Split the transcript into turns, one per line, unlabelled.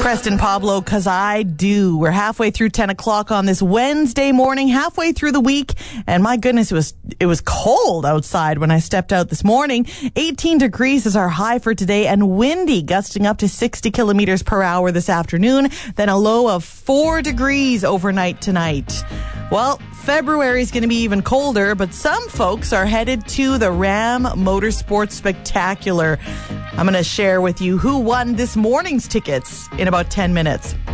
Preston Pablo, 'cause I do. We're halfway through 10 o'clock on this Wednesday morning, halfway through the week. And my goodness, it was cold outside when I stepped out this morning. 18 degrees is our high for today, and windy, gusting up to 60 kilometers per hour this afternoon. Then a low of 4 degrees overnight tonight. Well, February is going to be even colder, but some folks are headed to the Ram Motorsports Spectacular. I'm going to share with you who won this morning's tickets in about 10 minutes.